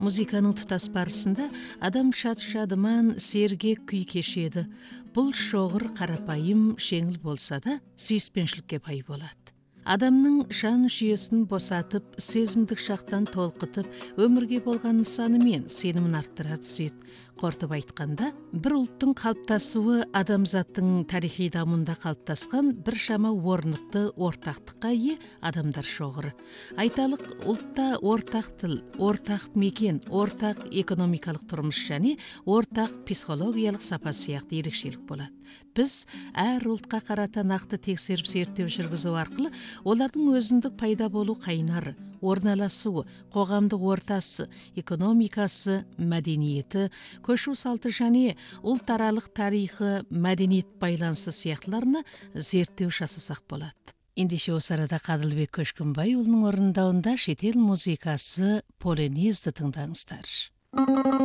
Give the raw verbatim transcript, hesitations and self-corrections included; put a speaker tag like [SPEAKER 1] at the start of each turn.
[SPEAKER 1] Музыканың тұтас барысында адам шат-шадыман сергек күй кешеді. Бұл шоғыр қарапайым, жеңіл болса да, сүйіспеншілікке бай болады. Адамның жан жүйесін босатып, сезімдік шақтан толқытып, өмірге болған нысаны мен сенімін арттыра түседі. Қортып айтқанда, бір ұлттың қалыптасуы адамзаттың тарихи дамуында қалыптасқан бір шама орнықты ортақтыққа ие адамдар шоғыры. Айталық, ұлтта ортақ тіл, ортақ мекен, ортақ экономикалық тұрмыс және ортақ психологиялық сапа сияқты ерекшелік болады. Біз әр ұлтқа қарата нақты тексеріп зерттеу жүргізу арқылы олардың өзіндік пайда болу қайнары, орналасуы, қоғамдық ортасы, экономикасы, мәдениеті, көшу салты және ұлтаралық тарихы, мәдениет байланысы сияқтыларына зерттеу жасасақ болады. Ендеше осы арада Қадылбек Көшкінбайұлының орындауында шетел музыкасы Полонезді тыңдаңыздар.